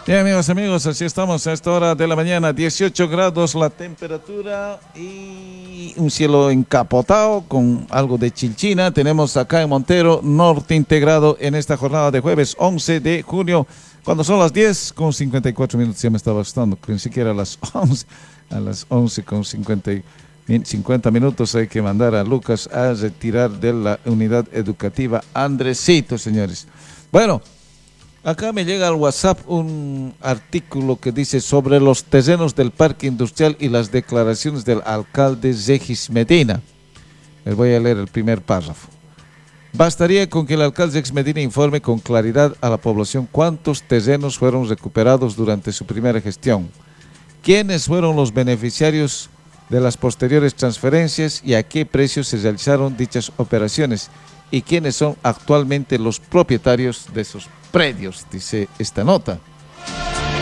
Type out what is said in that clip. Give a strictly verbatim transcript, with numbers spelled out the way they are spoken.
Bien, amigos, amigos, así estamos a esta hora de la mañana, dieciocho grados la temperatura y un cielo encapotado con algo de chinchina. Tenemos acá en Montero, norte integrado en esta jornada de jueves once de junio, cuando son las diez con cincuenta y cuatro minutos. Ya me estaba asustando, ni siquiera a las once, a las once con cincuenta minutos hay que mandar a Lucas a retirar de la unidad educativa Andresito, señores. Bueno. Acá me llega al WhatsApp un artículo que dice sobre los terrenos del parque industrial y las declaraciones del alcalde Regis Medina. Les voy a leer el primer párrafo. Bastaría con que el alcalde Regis Medina informe con claridad a la población cuántos terrenos fueron recuperados durante su primera gestión, quiénes fueron los beneficiarios de las posteriores transferencias y a qué precios se realizaron dichas operaciones y quiénes son actualmente los propietarios de esos predios, dice esta nota.